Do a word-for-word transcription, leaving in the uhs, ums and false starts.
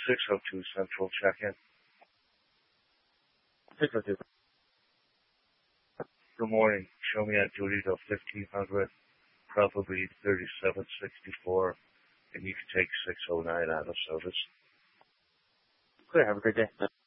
six oh two Central check-in. six oh two. Good morning. Show me on duty till fifteen hundred, probably thirty-seven sixty-four, and you can take six oh nine out of service. Clear. Have a great day.